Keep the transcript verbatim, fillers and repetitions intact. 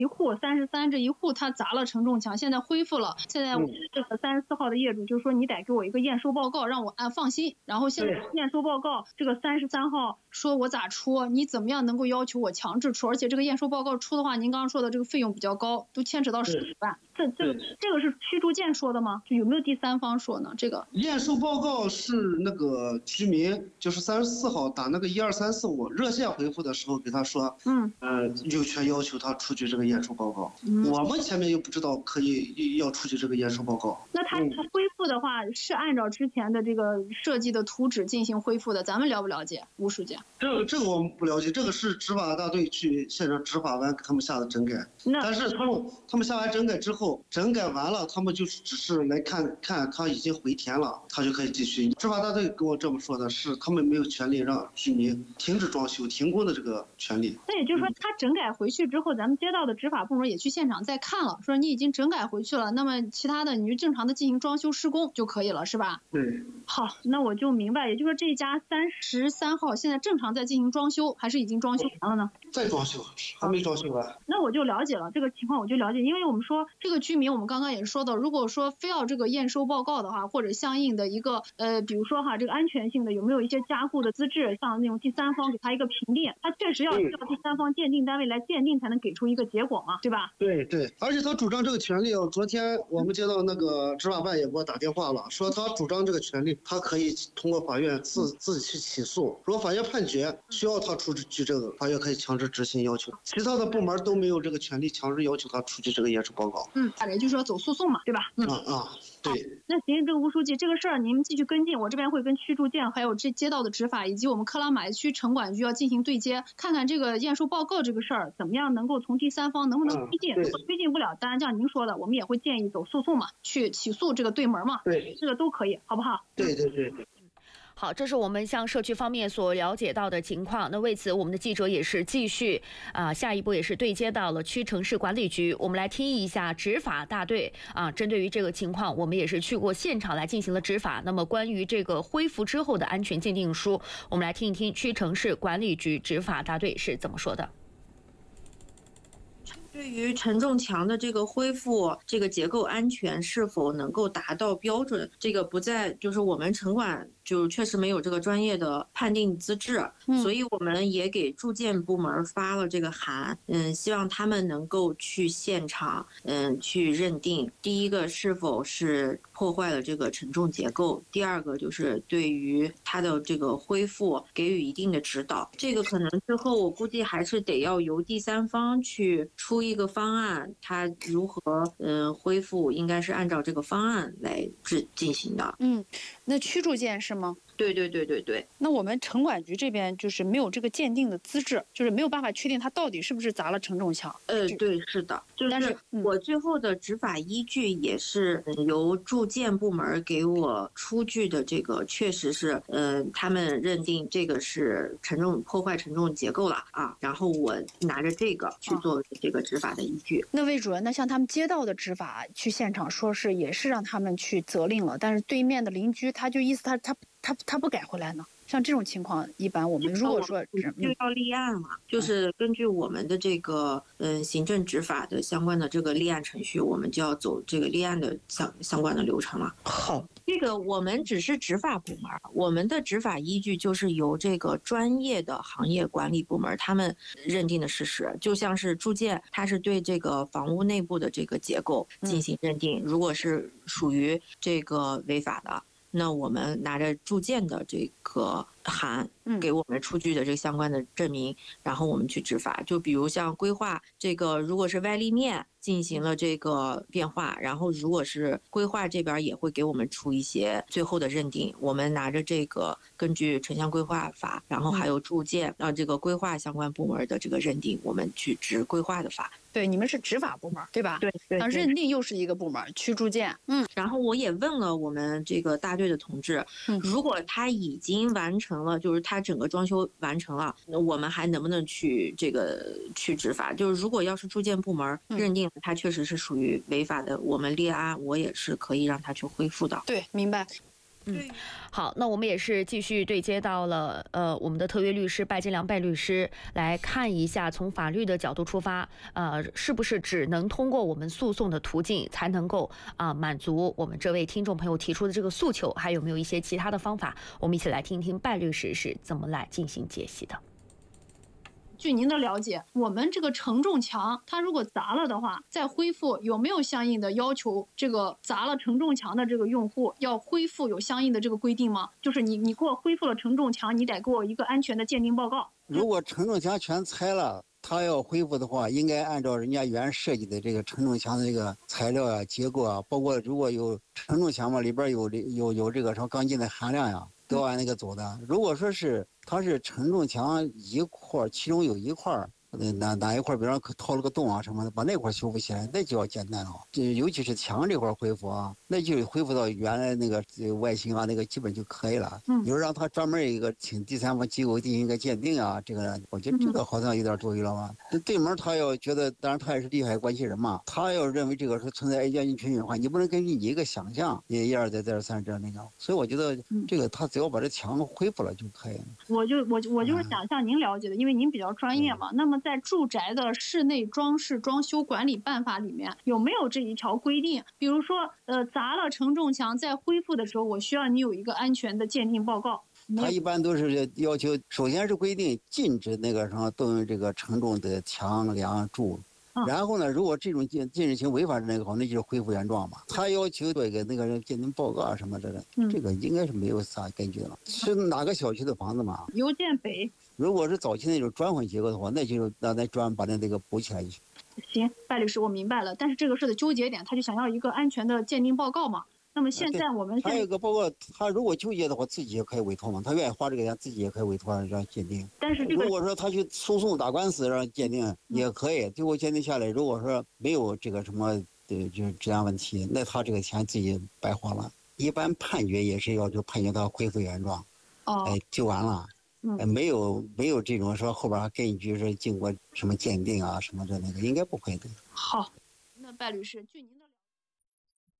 一户三十三这一户他砸了承重墙，现在恢复了。现在这个三十四号的业主就说你得给我一个验收报告，让我按放心。然后现在验收报告，这个三十三号说我咋出？你怎么样能够要求我强制出？而且这个验收报告出的话，您刚刚说的这个费用比较高，都牵扯到十几万。这这个这个是驱逐舰说的吗？有没有第三方说呢？这个验收报告是那个居民，就是三十四号打那个一二三四五热线回复的时候给他说，嗯，呃，有权要求他出具这个验收报告。嗯、我们前面又不知道可以要出具这个验收报告。 那他恢复的话、嗯、是按照之前的这个设计的图纸进行恢复的，咱们了不了解？吴书记， 这个这个我们不了解，这个是执法大队去现场执法完给他们下的整改。但是他们他们下完整改之后，整改完了，他们就只是来看看他已经回填了，他就可以继续。执法大队跟我这么说的是，他们没有权利让居民停止装修、停工的这个权利。 那也就是说，他整改回去之后，咱们街道的执法部门也去现场再看了，说你已经整改回去了，那么其他的你就正常的进行装修施工就可以了，是吧？ 对。 好，那我就明白，也就是说这家三十三号现在正常在进行装修，还是已经装修完了呢？ 在装修，还没装修完。 那我就了解了这个情况，我就了解，因为我们说这个居民，我们刚刚也说到，如果说非要这个验收报告的话，或者相应的一个呃，比如说哈，这个安全性的有没有一些加固的资质，像那种第三方给他一个评定，他确实要需要第三方鉴定单位来鉴定才能给出一个结果嘛，对吧？ 对对，而且他主张这个权利，昨天我们接到那个执法办也给我打电话了，说他主张这个权利，他可以通过法院自自己去起诉，如果法院判决需要他出具这个，法院可以强制执行要求，其他的部门都没有这个权利强制要求他出具这个验收报告。 嗯，也就是说走诉讼嘛，对吧？ 嗯啊啊，对。 那行，这个吴书记，这个事儿您继续跟进，我这边会跟驱逐舰还有这街道的执法以及我们克拉玛依区城管局要进行对接，看看这个验收报告这个事儿怎么样能够从第三方能不能推进，如果推进不了，当然像您说的，我们也会建议走诉讼嘛，去起诉这个对门嘛， 对， 这个都可以，好不好？ 对对对对。 好，这是我们向社区方面所了解到的情况。那为此，我们的记者也是继续啊、呃，下一步也是对接到了区城市管理局。我们来听一下执法大队啊，针对于这个情况，我们也是去过现场来进行了执法。那么关于这个恢复之后的安全鉴定书，我们来听一听区城市管理局执法大队是怎么说的。 对于承重墙的这个恢复，这个结构安全是否能够达到标准，这个不在就是我们城管就确实没有这个专业的判定资质，嗯、所以我们也给住建部门发了这个函，嗯，希望他们能够去现场，嗯，去认定第一个是否是破坏了这个承重结构，第二个就是对于它的这个恢复给予一定的指导。这个可能之后我估计还是得要由第三方去出一个方案，它如何嗯、呃、恢复，应该是按照这个方案来进进行的。 嗯，那驱逐舰是吗？ 对对对对对。 那我们城管局这边就是没有这个鉴定的资质，就是没有办法确定它到底是不是砸了承重墙。 呃，对，是的，就是我最后的执法依据也是由住建部门给我出具的，这个确实是，呃，他们认定这个是承重破坏承重结构了啊，然后我拿着这个去做这个执法的依据。 那魏主任，那像他们街道的执法去现场说是也是让他们去责令了，但是对面的邻居他就意思他他他他不改回来呢？像这种情况，一般我们如果说就要立案了，就是根据我们的这个嗯行政执法的相关的这个立案程序，我们就要走这个立案的相相关的流程了。 好， 这个我们只是执法部门，我们的执法依据就是由这个专业的行业管理部门他们认定的事实，就像是住建，它是对这个房屋内部的这个结构进行认定，如果是属于这个违法的。那我们拿着住建的这个函，给我们出具的这个相关的证明，然后我们去执法。就比如像规划这个，如果是外立面进行了这个变化，然后如果是规划这边也会给我们出一些最后的认定。我们拿着这个根据城乡规划法，然后还有住建让这个规划相关部门的这个认定，我们去执规划的法。 对，你们是执法部门，对吧？ 对对。 那认定又是一个部门，驱逐舰。 嗯，然后我也问了我们这个大队的同志，嗯，如果他已经完成了，就是他整个装修完成了，那我们还能不能去这个去执法？就是如果要是住建部门认定他确实是属于违法的，我们立案，我也是可以让他去恢复的。 对，明白。 嗯，好，那我们也是继续对接到了呃我们的特约律师拜金良拜律师，来看一下从法律的角度出发，呃，是不是只能通过我们诉讼的途径才能够啊、呃、满足我们这位听众朋友提出的这个诉求，还有没有一些其他的方法？我们一起来听听拜律师是怎么来进行解析的。 据您的了解，我们这个承重墙，它如果砸了的话，再恢复有没有相应的要求？这个砸了承重墙的这个用户要恢复有相应的这个规定吗？就是你你给我恢复了承重墙，你得给我一个安全的鉴定报告。 如果承重墙全拆了，他要恢复的话，应该按照人家原设计的这个承重墙的这个材料啊、结构啊，包括如果有承重墙嘛，里边有有有这个什么钢筋的含量呀，都要按那个走的。如果说是它是承重墙一块，其中有一块哪哪一块，比方说掏了个洞啊什么的，把那块修复起来，那就要简单了。这尤其是墙这块恢复啊，那就恢复到原来那个外形啊，那个基本就可以了。嗯，就是让他专门一个请第三方机构进行一个鉴定啊，这个我觉得这个好像有点多余了吧。嗯、对门他要觉得，当然他也是利害关系人嘛，他要认为这个是存在 A 加群的话，你不能根据你一个想象，你一而再再而三这样那个。所以我觉得这个他只要把这墙恢复了就可以了。 我就我我就是想向您了解的，因为您比较专业嘛。嗯、那么在住宅的室内装饰装修管理办法里面有没有这一条规定？比如说，呃，砸了承重墙在恢复的时候，我需要你有一个安全的鉴定报告。 他一般都是要求，首先是规定禁止那个什么动用这个承重的墙梁柱。嗯、然后呢，如果这种禁禁止性违反那个话，那就是恢复原状嘛。他要求做一个那个鉴定报告啊什么的，嗯、这个应该是没有啥根据的了。是哪个小区的房子嘛？ 邮建北。 如果是早期那种砖混结构的话，那就让那砖把那那个补起来就行。 行，拜律师，我明白了。但是这个事的纠结点，他就想要一个安全的鉴定报告嘛。那么现在我们还有一个报告，他如果纠结的话，自己也可以委托嘛。他愿意花这个钱，自己也可以委托让鉴定。 但是这个如果说他去诉讼打官司让鉴定也可以，最后鉴定下来，如果说没有这个什么对就是质量问题，那他这个钱自己白花了。一般判决也是要求判决他恢复原状， 哦， 哎就完了。嗯，没有没有这种说后边还根据是经过什么鉴定啊什么的那个，应该不会的。 好，那拜律师，据您的。